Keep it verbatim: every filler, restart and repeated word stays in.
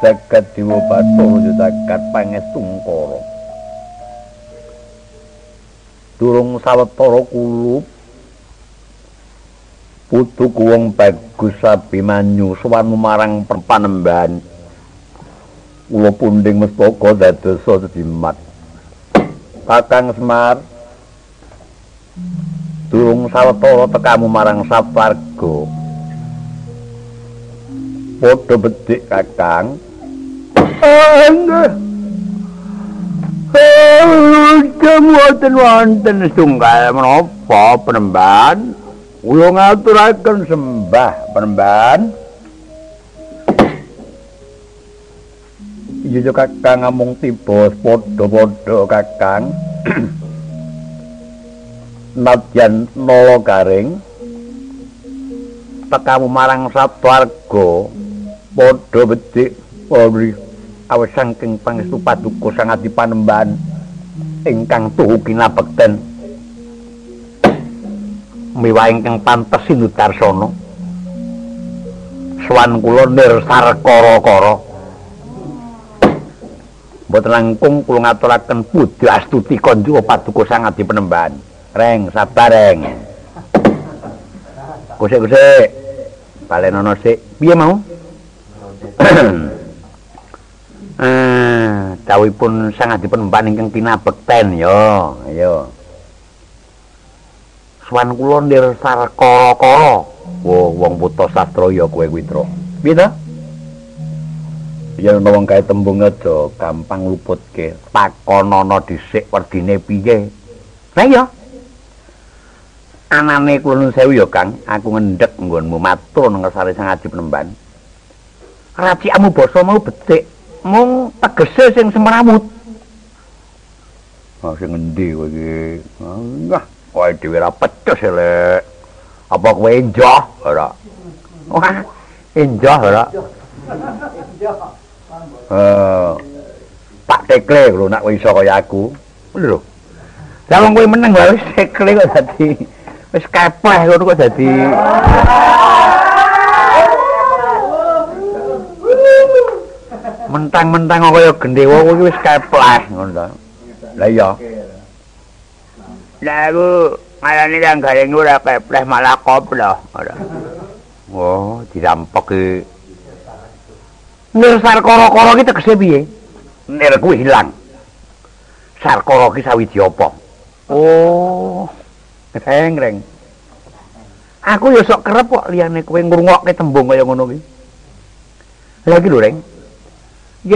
jagat dewa Bathara jagat pangestungkara. Durung sawetara kulup putu kuwong bagus Abimanyu sowan marang Panembahan. Kula pundhing mestaka dadosa sedimat. Kakang Semar durung sawetara tekamu marang Saptarga. Padha becik Kakang. Nggih. Wonten wonten setunggal menapa Panembahan? Kula ngaturaken sembah Panembahan. Iya Kakang amung tiba padha-padha Kakang. Nadyan nala garing tekamu marang Saptarga padha becik ori awis saking pangestu paduka Sang Adi Panembahan ingkang tuhu kinabekten miwah ingkang pantes Sinudarsana sowan kula nirsarkara-kara mboten langkung kula ngaturaken puji astuti kanjeng paduka Sang Adi Panembahan. Reng sabar reng. Kusik-kusik. Balenono sik. Piye mau? Ah, dawuhipun Sang Adi Panembahan ingkang kinabekten ya, ayo. Suwan kula nirsarkara-kara. Wo wong putra sastra ya kowe kuwi, Tru. Piye to? Yen ana wong kae tembung aja gampang luputke. Takonana dhisik werdine piye? Lah ya. Anane kula nuwun sewu ya Kang, aku ngendhek nggonmu matur ngersane Sang Adi Panembahan. Racikamu basa mau becik, mung tegese sing semrawut. Ah sing endi kowe iki? Wah, kowe dhewe ra pecus lek. Apa kowe enjoh ora? Wah, enjoh ora? Eh, Pak Tekle lho nek kowe iso kaya aku. Lho. Lah wong kowe meneng wae wis Tekle kok dadi wis kepeh ngono kok dadi mentang-mentang kaya gendewa kowe wis kepleh ngono to. Lah iya. Lah aku ngarani nang gareng ora kepleh malah koplo ora. Oh, dirampok iki. Nir sarkara-kara iki tegese piye? Nir kuwi ilang. Sarkara iki sawiji apa? Oh, reng-reng. Aku ya sok kerep kok liyane kowe ngrungokke tembung kaya ngono kuwi. Lah iki lho, Reng.